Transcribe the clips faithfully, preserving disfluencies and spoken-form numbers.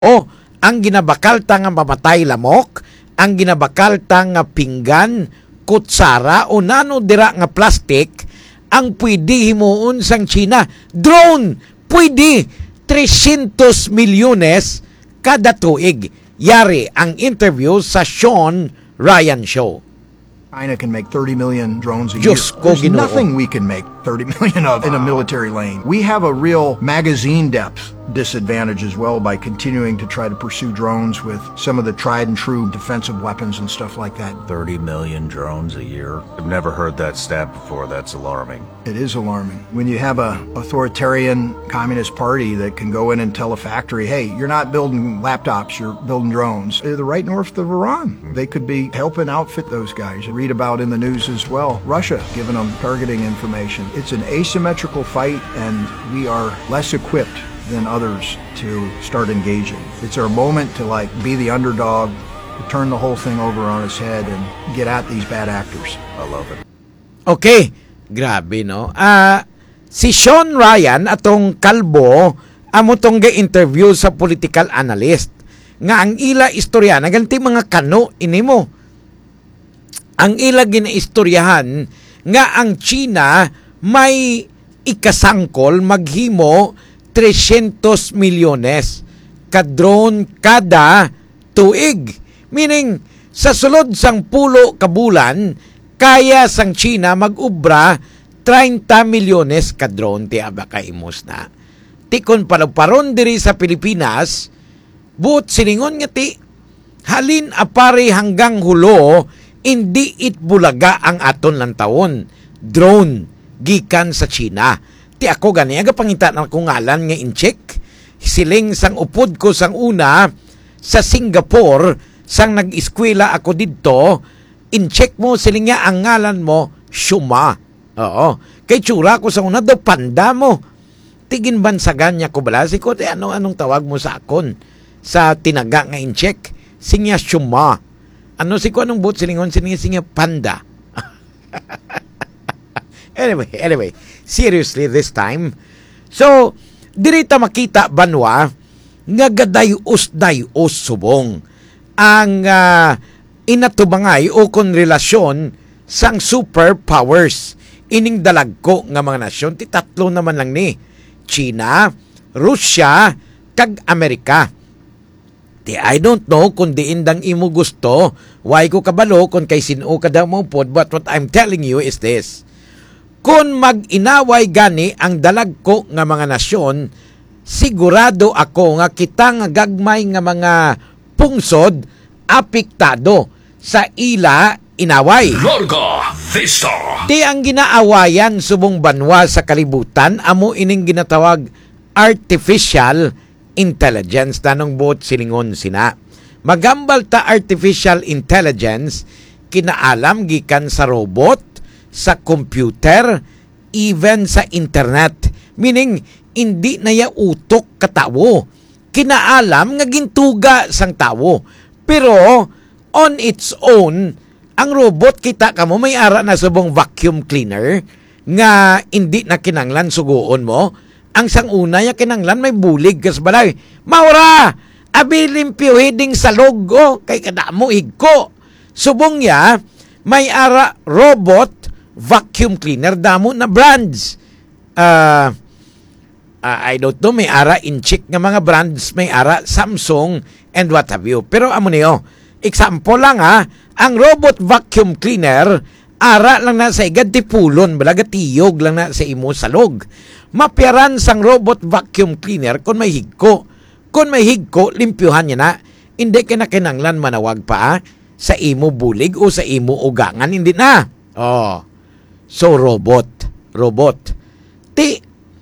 O, ang ginabakalta nga mamatay lamok, ang ginabakalta nga pinggan, kutsara, o nano dira nga plastic, ang pwede himuon sang China. Drone! Pwede! three hundred milyones kada tuig. Yari ang interview sa Sean Ryan Show. China can make thirty million drones a Diyos year. ko, There's Ginoo. nothing we can make thirty million of in a military lane. We have a real magazine depth disadvantage as well by continuing to try to pursue drones with some of the tried and true defensive weapons and stuff like that. thirty million drones a year? I've never heard that stat before. That's alarming. It is alarming. When you have a authoritarian communist party that can go in and tell a factory, hey, you're not building laptops, you're building drones. They're right north of Iran. They could be helping outfit those guys. You read about in the news as well, Russia giving them targeting information. It's an asymmetrical fight, and we are less equipped than others to start engaging. It's our moment to like be the underdog, to turn the whole thing over on its head and get at these bad actors. I love it. Okay, grabe no. Ah, si Sean Ryan atong kalbo amo tong ga-interview sa political analyst nga ang ila istorya naganti mga kano inimo. Ang ila ginaistoryahan nga ang China may ikasangkol maghimo three hundred milyones ka drone kada tuig. Meaning, sa sulod sang pulo ka bulan, kaya sang China mag-ubra thirty milyones ka drone ti aba kaimos na. Tikon palagparon diri sa Pilipinas, buot siningon nga ti, halin apare hanggang hulo, hindi it bulaga ang aton lang taon. Drone, gikan sa China. Ti ako gani, aga pangita na kong ngalan nga in-check. Siling sang upod ko sang una sa Singapore, sang nag-eskwela ako dito, in-check mo siling nga ang ngalan mo, Shuma. Oo. Kay tsura ko sa una daw, panda mo. Tigin bansagan niya ko bala. Siko, ti ano, anong tawag mo sa akon? Sa tinaga nga in-check. Sinya Shuma. Ano si ko anong buot silingon? Sinya sinya panda. Anyway, anyway, seriously this time. So, dirita makita banwa nga gaday-us-day-us subong ang uh, inatubangay o kon relasyon sang superpowers. Ining dalagko nga mga nasyon, ti tatlo naman lang ni China, Russia, kag Amerika. Ti I don't know kung diin dang imo gusto, why ko kabalo kung kay sino ka daw mo pod, but what I'm telling you is this. Kung mag-inaway gani ang dalagko nga mga nasyon, sigurado ako nga kita nga gagmay nga mga pungsod apektado sa ila inaway. Larga Vista. Di ang ginaawayan subong banwa sa kalibutan, amo ining ginatawag artificial intelligence. Tanong buot silingon sina. Magambal ta artificial intelligence, kinaalam gikan sa robot, sa computer, even sa internet. Meaning, hindi na ya utok katawo. Kinaalam nga gintuga sang tawo. Pero, on its own, ang robot kita kamo may ara na subong vacuum cleaner nga hindi na kinanglan suguon mo. Ang sang una ya kinanglan may bulig kas balay. Maura! Abi limpyo hiding sa logo kay kadamo higko. Subong ya, may ara robot vacuum cleaner damo na brands. Uh, uh, I don't know, may ara in-check nga mga brands, may ara Samsung and what have you. Pero amo niyo, example lang ha, ang robot vacuum cleaner, ara lang na sa igad tipulon, balaga tiyog lang na sa imo salog. Mapiaran sang robot vacuum cleaner kung may higko. Kung may higko, limpyuhan niya na. Hindi ka na kinanglan manawag pa ha, sa imo bulig o sa imo ugangan, hindi na. Oh. So, robot. Robot. Ti,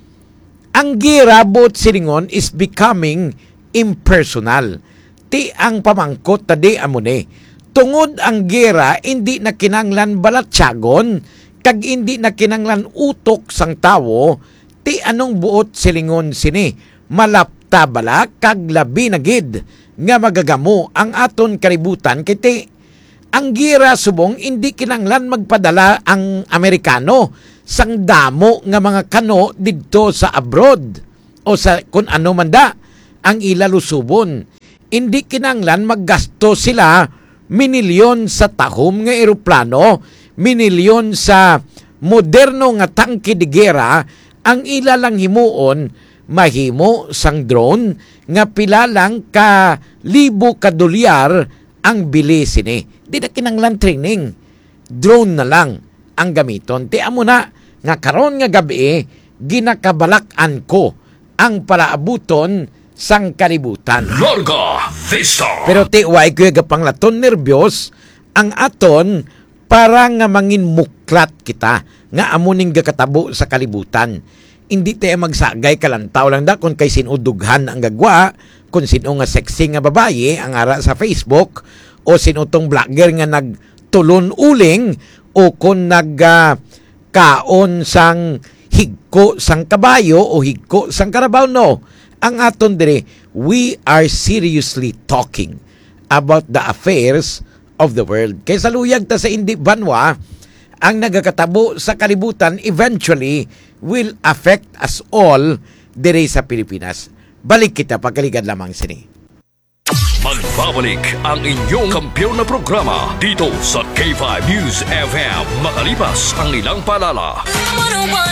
ang girabot silingon is becoming impersonal. Ti, ang pamangkot tadi amune. Tungod ang gira, hindi na kinanglan balatsagon, kag hindi na kinanglan utok sang tawo, ti anong buot silingon sini. Malapta bala, kag labi na gid, nga magagamo ang aton kaributan, kay ti, ang gira subong hindi kinanglan magpadala ang Amerikano sang damo nga mga kano didto sa abroad o sa kun ano man da. ang ilalusubon. Hindi kinanglan maggasto sila minilyon sa tahom nga eroplano, minilyon sa moderno nga tangke de gera, ang ila lang himuon mahimo sang drone nga pila lang ka libo ka dolyar ang bili sini. Di na kinanglan training. Drone na lang ang gamiton. Ti amo na nga karon nga gabi ginakabalak-an ko ang palaabuton sang kalibutan. Larga Vista. Pero ti way ko yung panglaton nervyos ang aton para nga mangin muklat kita nga amuning gakatabo sa kalibutan. Hindi tayo magsagay kalantaw lang da kung kay sinudughan ang gagwa, kung sino nga sexy nga babae ang ara sa Facebook, o sino tong vlogger nga nagtulon uling, o kung nag uh, kaon sang higko sang kabayo o higko sang karabaw. No, ang aton dire, we are seriously talking about the affairs of the world. Kay saluyag ta sa indi banwa, ang nagakatabo sa kalibutan eventually will affect us all dire sa Pilipinas. Balik kita pagkaligad lamang sini. Magbabalik ang inyong kampiyon na programa dito sa K five News F M makalipas ang ilang palala.